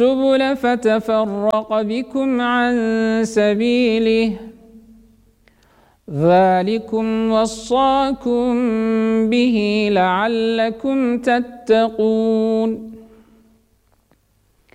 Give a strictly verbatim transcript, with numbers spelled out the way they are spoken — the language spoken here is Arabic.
السبل فتفرق بكم عن سبيله ذلكم وصاكم به لعلكم تتقون